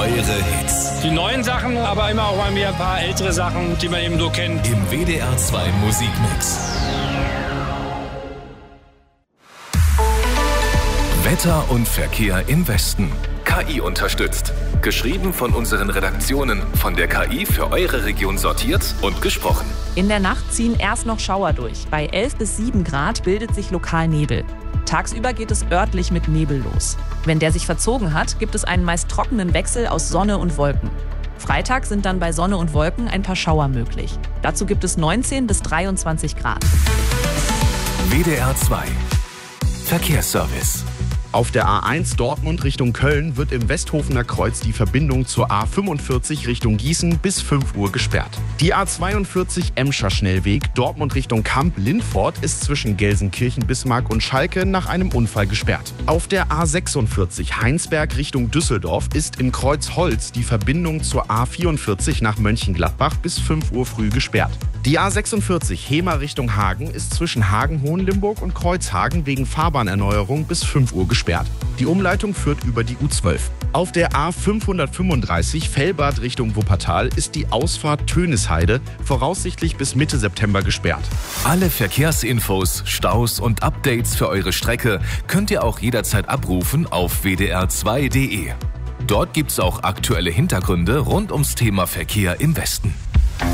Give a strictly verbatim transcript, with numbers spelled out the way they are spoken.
Eure Hits. Die neuen Sachen, aber immer auch mal wieder ein paar ältere Sachen, die man eben so kennt. Im W D R zwei Musikmix. Wetter und Verkehr im Westen. K I unterstützt. Geschrieben von unseren Redaktionen, von der K I für eure Region sortiert und gesprochen. In der Nacht ziehen erst noch Schauer durch. Bei elf bis sieben Grad bildet sich lokal Nebel. Tagsüber geht es örtlich mit Nebel los. Wenn der sich verzogen hat, gibt es einen meist trockenen Wechsel aus Sonne und Wolken. Freitag sind dann bei Sonne und Wolken ein paar Schauer möglich. Dazu gibt es neunzehn bis dreiundzwanzig Grad. W D R zwei Verkehrsservice. Auf der A eins Dortmund Richtung Köln wird im Westhofener Kreuz die Verbindung zur A fünfundvierzig Richtung Gießen bis fünf Uhr gesperrt. Die A zweiundvierzig Emscher Schnellweg Dortmund Richtung Kamp-Lindfort ist zwischen Gelsenkirchen, Bismarck und Schalke nach einem Unfall gesperrt. Auf der A sechsundvierzig Heinsberg Richtung Düsseldorf ist im Kreuz Holz die Verbindung zur A vierundvierzig nach Mönchengladbach bis fünf Uhr früh gesperrt. Die A sechsundvierzig Hemer Richtung Hagen ist zwischen Hagen-Hohenlimburg und Kreuzhagen wegen Fahrbahnerneuerung bis fünf Uhr gesperrt. Die Umleitung führt über die U zwölf. Auf der A fünfhundertfünfunddreißig Fellbad Richtung Wuppertal ist die Ausfahrt Tönisheide voraussichtlich bis Mitte September gesperrt. Alle Verkehrsinfos, Staus und Updates für eure Strecke könnt ihr auch jederzeit abrufen auf w d r zwei punkt d e. Dort gibt's auch aktuelle Hintergründe rund ums Thema Verkehr im Westen.